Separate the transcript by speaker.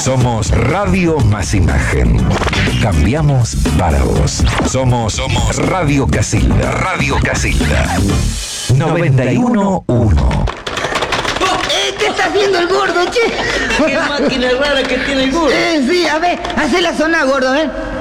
Speaker 1: Somos Radio Más Imagen. Cambiamos para vos. Somos Radio Casilda. Radio Casilda. 91.1.
Speaker 2: ¿Qué está haciendo el gordo, che?
Speaker 3: Qué máquina rara que tiene el gordo.
Speaker 2: Sí, a ver, hace la zona, gordo,